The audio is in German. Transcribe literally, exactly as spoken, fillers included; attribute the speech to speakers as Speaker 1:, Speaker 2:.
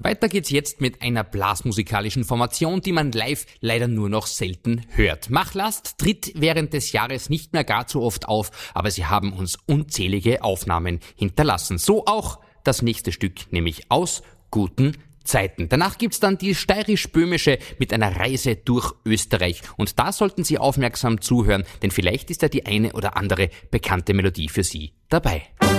Speaker 1: Weiter geht's jetzt mit einer blasmusikalischen Formation, die man live leider nur noch selten hört. Machlast tritt während des Jahres nicht mehr gar zu oft auf, aber sie haben uns unzählige Aufnahmen hinterlassen. So auch das nächste Stück, nämlich Aus guten Zeiten. Danach gibt's dann die steirisch-böhmische mit einer Reise durch Österreich. Und da sollten Sie aufmerksam zuhören, denn vielleicht ist da die eine oder andere bekannte Melodie für Sie dabei.